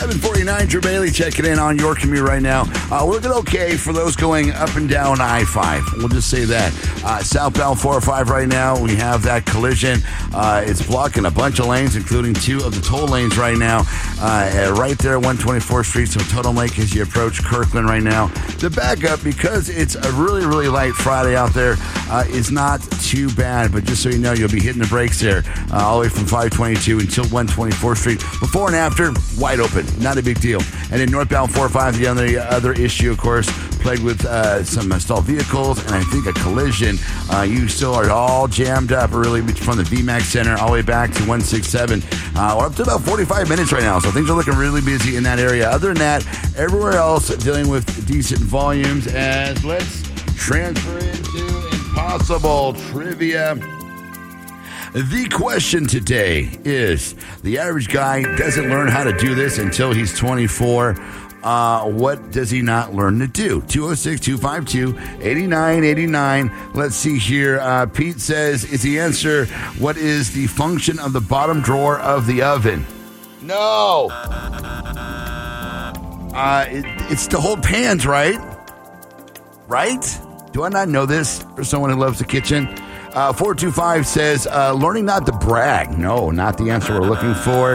749, Drew Bailey checking in on your commute right now. We're looking okay for those going up and down I-5. We'll just say that. Southbound 405 right now, we have that collision. It's blocking a bunch of lanes, including 2 of the toll lanes right now. Right there, 124th Street, so Totem Lake as you approach Kirkland right now. The backup, because it's a really, really light Friday out there, is not too bad. But just so you know, you'll be hitting the brakes there all the way from 522 until 124th Street. Before and after, wide open. Not a big deal. And then northbound 405, the other issue, of course, plagued with some stalled vehicles and I think a collision. You still are all jammed up really from the VMAX Center all the way back to 167. We're up to about 45 minutes right now, so things are looking really busy in that area. Other than that, everywhere else dealing with decent volumes. As let's transfer into Impossible Trivia. The question today is, the average guy doesn't learn how to do this until he's 24. What does he not learn to do? 206-252-8989. Let's see here. Pete says, is the answer, what is the function of the bottom drawer of the oven? No. It's to hold pans, right? Right? Do I not know this for someone who loves the kitchen? 425 says, learning not to brag. No, not the answer we're looking for.